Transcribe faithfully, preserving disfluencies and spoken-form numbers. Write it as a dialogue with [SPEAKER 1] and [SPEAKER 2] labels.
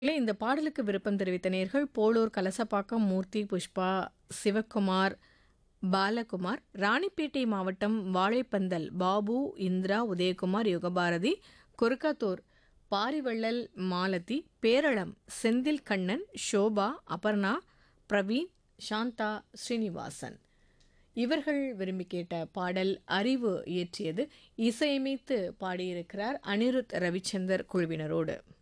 [SPEAKER 1] இல்லை இந்த பாடலுக்கு விருப்பம் தெரிவித்த நேயர்கள் போளூர் கலசப்பாக்கம் மூர்த்தி, புஷ்பா, சிவக்குமார், பாலகுமார், ராணிப்பேட்டை மாவட்டம் வாழைப்பந்தல் பாபு, இந்திரா, உதயகுமார், யுகபாரதி, கொருக்காத்தூர் பாரிவள்ளல் மாலதி, பேரளம் செந்தில் கண்ணன், ஷோபா, அபர்ணா, பிரவீன், சாந்தா, ஸ்ரீனிவாசன். இவர்கள் விரும்பி கேட்ட பாடல் அறிவு இயற்றியது. இசையமைத்து பாடியிருக்கிறார் அனிருத் ரவிச்சந்தர் குழுவினரோடு.